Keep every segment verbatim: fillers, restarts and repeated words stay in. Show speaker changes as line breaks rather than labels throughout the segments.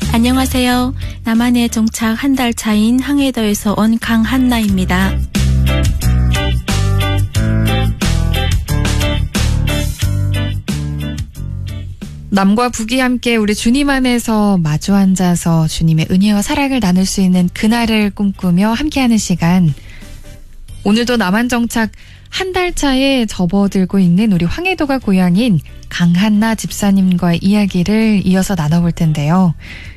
안녕하세요. 남한에 정착 한 달 차인 항해도에서 온 강한나입니다.
남과 북이 함께 우리 주님 안에서 마주 앉아서 주님의 은혜와 사랑을 나눌 수 있는 그날을 꿈꾸며 함께하는 시간. 오늘도 남한 정착 한 달 차에 접어들고 있는 우리 황해도가 고향인 강한나 집사님과의 이야기를 이어서 나눠볼 텐데요.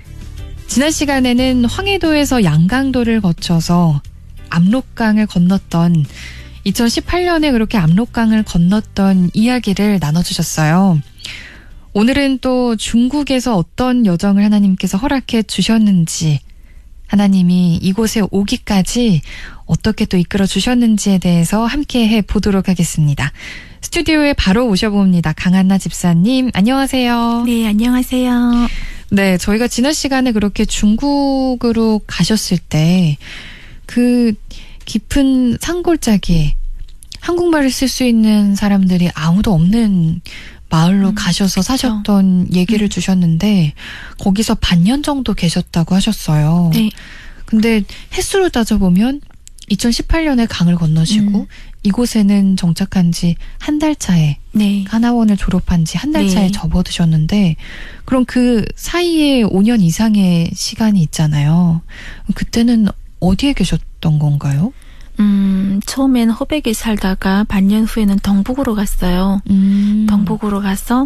지난 시간에는 황해도에서 양강도를 거쳐서 압록강을 건넜던 이천십팔 년에 그렇게 압록강을 건넜던 이야기를 나눠주셨어요. 오늘은 또 중국에서 어떤 여정을 하나님께서 허락해 주셨는지, 하나님이 이곳에 오기까지 어떻게 또 이끌어 주셨는지에 대해서 함께 해보도록 하겠습니다. 스튜디오에 바로 오셔봅니다. 강한나 집사님, 안녕하세요.
네, 안녕하세요.
네, 저희가 지난 시간에 그렇게 중국으로 가셨을 때 그 깊은 산골짜기에 한국말을 쓸 수 있는 사람들이 아무도 없는 마을로 음, 가셔서 그쵸. 사셨던 얘기를 음. 주셨는데 거기서 반년 정도 계셨다고 하셨어요.
네.
근데 횟수로 따져보면 이천십팔 년에 강을 건너시고 음. 이곳에는 정착한 지 한 달 차에
네.
하나원을 졸업한 지 한 달 차에
네.
접어드셨는데 그럼 그 사이에 오 년 이상의 시간이 있잖아요. 그때는 어디에 계셨던 건가요?
음, 처음엔 호백에 살다가 반년 후에는 동북으로 갔어요.
음.
동북으로 가서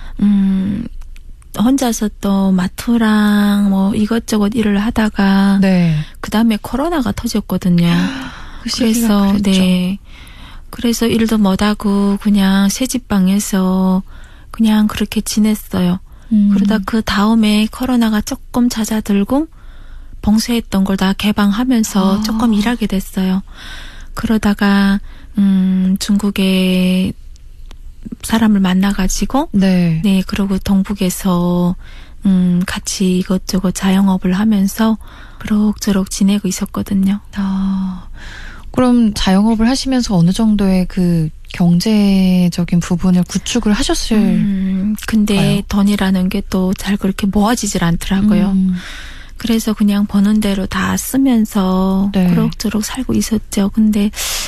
음, 혼자서 또 마트랑 뭐 이것저것 일을 하다가
네.
그 다음에 코로나가 터졌거든요.
그
그래서
그랬죠.
네, 그래서 일도 못하고 그냥 새집방에서 그냥 그렇게 지냈어요.
음.
그러다 그 다음에 코로나가 조금 잦아들고 봉쇄했던 걸 다 개방하면서
아.
조금 일하게 됐어요. 그러다가 음, 중국에 사람을 만나가지고
네.
네, 그리고 동북에서 음, 같이 이것저것 자영업을 하면서 그럭저럭 지내고 있었거든요.
아, 그럼 자영업을 하시면서 어느 정도의 그 경제적인 부분을 구축을 하셨을
음, 근데
까요?
돈이라는 게 또 잘 그렇게 모아지질 않더라고요.
음.
그래서 그냥 버는 대로 다 쓰면서
네.
그럭저럭 살고 있었죠. 근데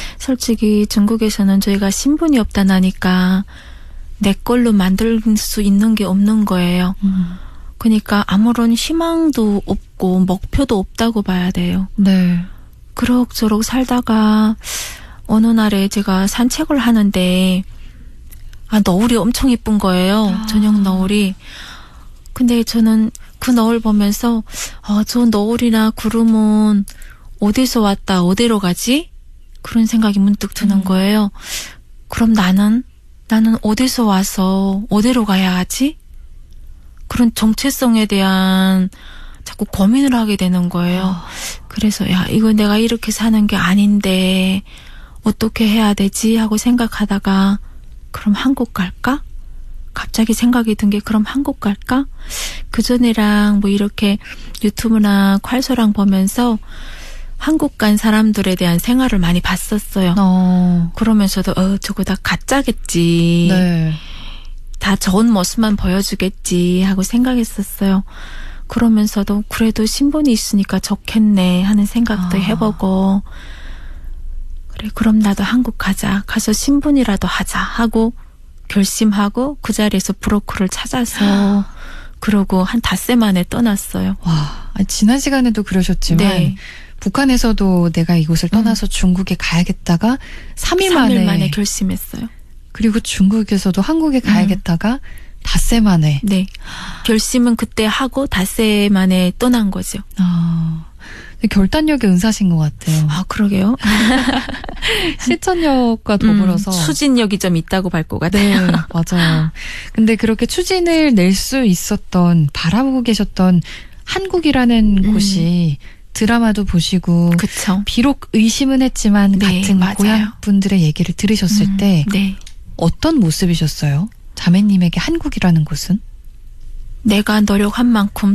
솔직히 중국에서는 저희가 신분이 없다나니까 내 걸로 만들 수 있는 게 없는 거예요.
음.
그러니까 아무런 희망도 없고 목표도 없다고 봐야 돼요.
네.
그럭저럭 살다가 어느 날에 제가 산책을 하는데 아, 너울이 엄청 예쁜 거예요.
아.
저녁 너울이. 근데 저는 그 너울 보면서 아, 저 너울이나 구름은 어디서 왔다 어디로 가지? 그런 생각이 문득 드는
음.
거예요. 그럼 나는 나는 어디서 와서 어디로 가야 하지? 그런 정체성에 대한 자꾸 고민을 하게 되는 거예요.
아.
그래서 야, 이거 내가 이렇게 사는 게 아닌데 어떻게 해야 되지 하고 생각하다가 그럼 한국 갈까? 갑자기 생각이 든 게 그럼 한국 갈까? 그전에랑 뭐 이렇게 유튜브나 콸소랑 보면서 한국 간 사람들에 대한 생활을 많이 봤었어요.
어.
그러면서도 어 저거 다 가짜겠지.
네.
다 좋은 모습만 보여주겠지 하고 생각했었어요. 그러면서도 그래도 신분이 있으니까 좋겠네 하는 생각도
아.
해보고 그래 그럼 나도 한국 가자. 가서 신분이라도 하자 하고 결심하고 그 자리에서 브로커를 찾아서 그러고 한 닷새 만에 떠났어요.
와, 지난 시간에도 그러셨지만
네.
북한에서도 내가 이곳을 떠나서 음. 중국에 가야겠다가 삼 일 만에,
삼 일 만에 결심했어요.
그리고 중국에서도 한국에 가야겠다가 음. 닷새 만에.
네. 결심은 그때 하고 닷새 만에 떠난 거죠.
아, 결단력이 은사신 것 같아요.
아, 그러게요.
실천력과 더불어서.
음, 추진력이 좀 있다고 볼 것 같아요.
네, 맞아요. 근데 그렇게 추진을 낼 수 있었던, 바라보고 계셨던 한국이라는
음.
곳이 드라마도 보시고.
그쵸.
비록 의심은 했지만
네,
같은
맞아요.
고향 분들의 얘기를 들으셨을
음,
때.
네.
어떤 모습이셨어요? 자매님에게 한국이라는 곳은?
내가 노력한 만큼